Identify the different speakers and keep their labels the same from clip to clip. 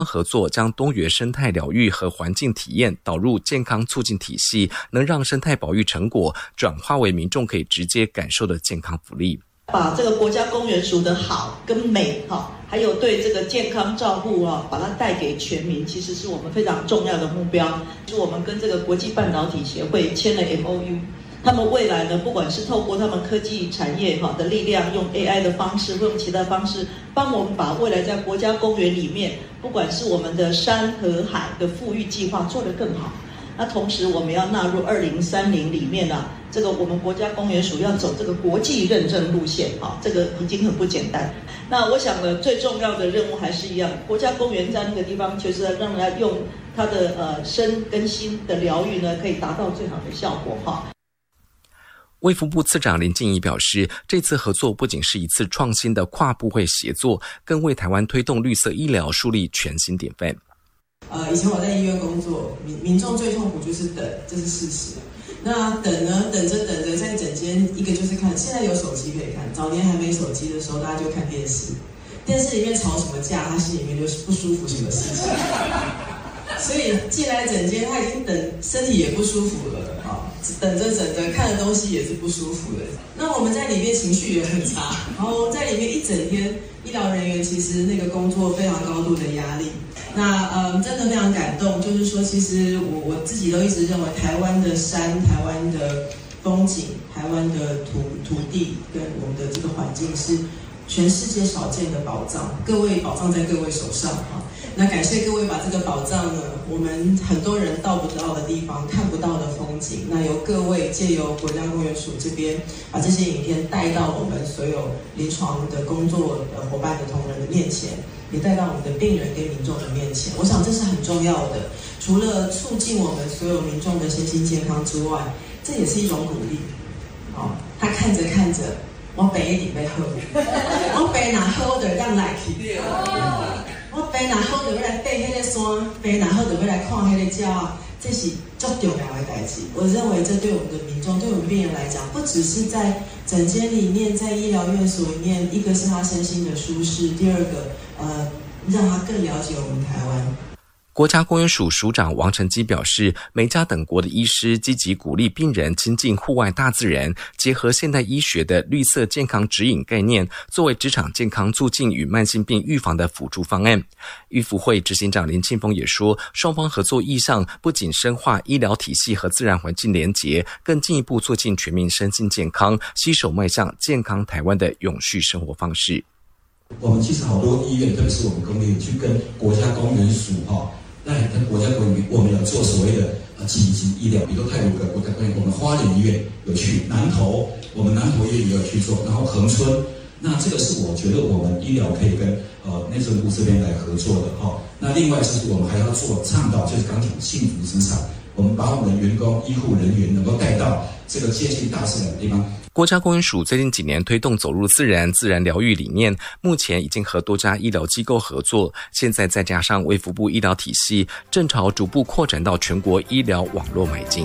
Speaker 1: 合作将多元生态疗愈和环境体验导入健康促进体系，能让生态保育成果转化为民众可以直接感受的健康福利。
Speaker 2: 把这个国家公园署的好跟美还有对这个健康照护把它带给全民，其实是我们非常重要的目标。是我们跟这个国际半导体协会签了 MOU， 他们未来呢，不管是透过他们科技产业的力量，用 AI 的方式或用其他方式，帮我们把未来在国家公园里面，不管是我们的山和海的富裕计划做得更好。那同时我们要纳入2030里面这个我们国家公园署要走这个国际认证路线这个已经很不简单。那我想呢，最重要的任务还是一样，国家公园在那个地方就是要让人家用它的身跟心的疗愈呢，可以达到最好的效果
Speaker 1: 卫福部次长林静怡表示，这次合作不仅是一次创新的跨部会协作，更为台湾推动绿色医疗树立全新典范。
Speaker 3: 以前我在医院工作，民众最痛苦就是等，这是事实。那等呢，等着在诊间，一个就是看，现在有手机可以看，早年还没手机的时候，大家就看电视，电视里面吵什么架，他心里面就是不舒服什么事情。所以进来诊间，他已经等，身体也不舒服了等着看的东西也是不舒服的。那我们在里面情绪也很差，然后在里面一整天，医疗人员其实那个工作非常高度的压力。那真的非常感动，就是说，其实我自己都一直认为，台湾的山、台湾的风景、台湾的土地跟我们的这个环境是全世界少见的宝藏，宝藏在各位手上那感谢各位把这个宝藏呢，我们很多人到不到的地方、看不到的风景，那由各位借由国家公园署这边把这些影片带到我们所有临床的工作的伙伴的同仁的面前，也带到我们的病人跟民众的面前。我想这是很重要的，除了促进我们所有民众的身心健康之外，这也是一种鼓励他看着看着，我病一定要好，我病哪好就让来去。我病哪好就要来爬那个山，病哪好就要来看那个鸟，这是最重要的代志。我认为这对我们的民众、对我们病人来讲，不只是在诊间里面、在医疗院所里面，一个是他身心的舒适，第二个让他更了解我们台湾。
Speaker 1: 国家公园署署长王成基表示，美加等国的医师积极鼓励病人亲近户外大自然，结合现代医学的绿色健康指引概念，作为职场健康促进与慢性病预防的辅助方案。医福会执行长林庆丰也说，双方合作意向不仅深化医疗体系和自然环境连结，更进一步促进全民身心健康，携手迈向健康台湾的永续生活方式。
Speaker 4: 我们其实好多医院，特别是我们公立去跟国家公园署那跟国家公园我们有做所谓的紧急医疗，比如泰鲁阁国家公园，我们花莲医院有去，南投我们南投医院也有去做，然后恒春，那这个是我觉得我们医疗可以跟内政部这边来合作的那另外就是我们还要做倡导，就是刚讲幸福职场，我们把我们的员工、医护人员能够带到这个接近大自然的地方。
Speaker 1: 国家公园署最近几年推动走入自然疗愈理念，目前已经和多家医疗机构合作，现在再加上卫福部医疗体系，正朝逐步扩展到全国医疗网络迈进。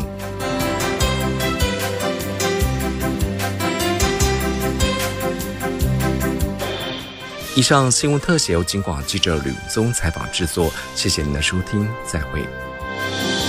Speaker 1: 以上新闻特写由警广记者吕宗采访制作，谢谢您的收听，再会。